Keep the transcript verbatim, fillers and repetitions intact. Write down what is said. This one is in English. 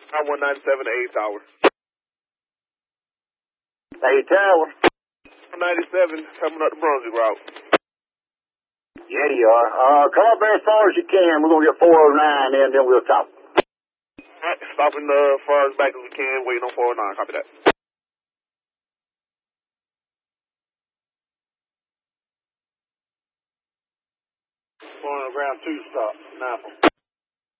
I'm one ninety-seven to A Tower. A Tower. one ninety-seven coming up the Brunswick route. Yeah, you are. Uh, come up there as far as you can. We're going to get four oh nine in, then we'll talk. All right, stopping uh, as far as back as we can, waiting on four oh nine. Copy that. Going around two stop, Napa.